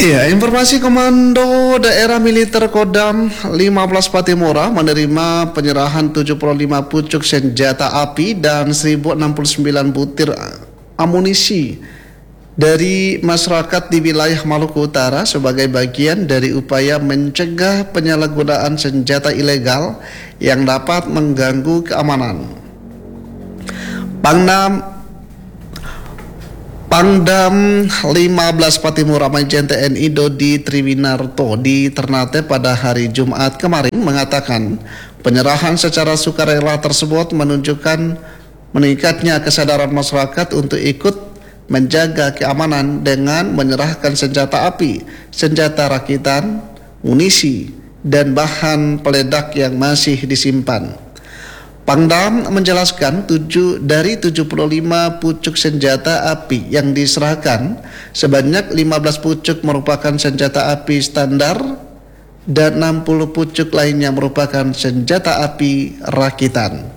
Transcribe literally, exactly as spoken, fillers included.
Iya, informasi Komando Daerah Militer Kodam lima belas Patimura menerima penyerahan tujuh puluh lima pucuk senjata api dan seribu enam puluh sembilan butir amunisi dari masyarakat di wilayah Maluku Utara sebagai bagian dari upaya mencegah penyalahgunaan senjata ilegal yang dapat mengganggu keamanan. Pangdam Pangdam lima belas Patimura Majen T N I Dodi Triwinarto di Ternate pada hari Jumat kemarin mengatakan penyerahan secara sukarela tersebut menunjukkan meningkatnya kesadaran masyarakat untuk ikut menjaga keamanan dengan menyerahkan senjata api, senjata rakitan, munisi, dan bahan peledak yang masih disimpan. Pangdam menjelaskan tujuh dari tujuh puluh lima pucuk senjata api yang diserahkan, sebanyak lima belas pucuk merupakan senjata api standar dan enam puluh pucuk lainnya merupakan senjata api rakitan.